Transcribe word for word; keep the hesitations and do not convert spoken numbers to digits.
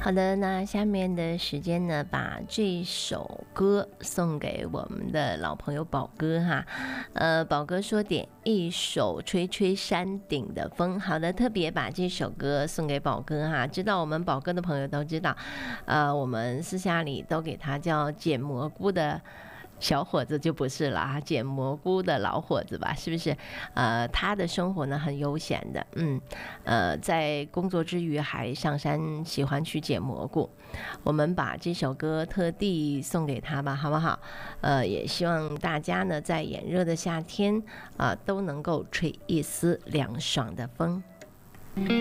好的，那下面的时间呢，把这首歌送给我们的老朋友宝哥哈。呃，宝哥说点一首吹吹山顶的风。好的，特别把这首歌送给宝哥哈。知道我们宝哥的朋友都知道，呃，我们私下里都给他叫捡蘑菇的小伙子就不是了啊，捡蘑菇的老伙子吧，是不是？呃，他的生活呢很悠闲的，嗯，呃，在工作之余还上山喜欢去捡蘑菇。我们把这首歌特地送给他吧，好不好？呃，也希望大家呢在炎热的夏天啊、呃、都能够吹一丝凉爽的风。